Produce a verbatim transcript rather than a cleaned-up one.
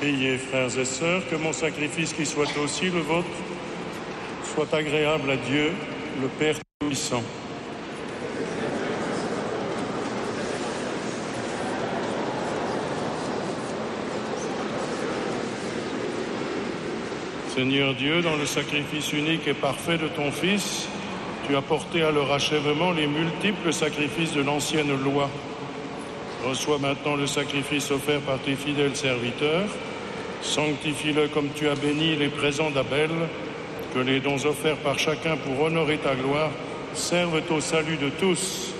Priez, frères et sœurs, que mon sacrifice, qui soit aussi le vôtre, soit agréable à Dieu, le Père Tout-Puissant. Seigneur Dieu, dans le sacrifice unique et parfait de ton Fils, tu as porté à leur achèvement les multiples sacrifices de l'ancienne loi. Reçois maintenant le sacrifice offert par tes fidèles serviteurs. Sanctifie-le comme tu as béni les présents d'Abel, que les dons offerts par chacun pour honorer ta gloire servent au salut de tous.